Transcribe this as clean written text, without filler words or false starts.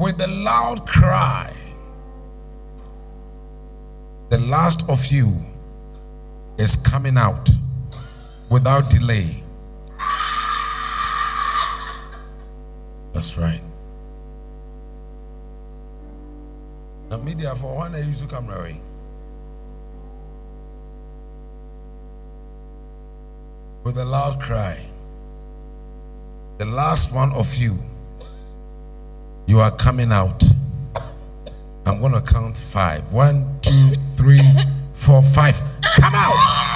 with a loud cry. The last of you is coming out without delay. That's right. The media for one I used to come right. With a loud cry. The last one of you, you are coming out. I'm going to count 5. 1, 2, 3, 4, 5. Come out!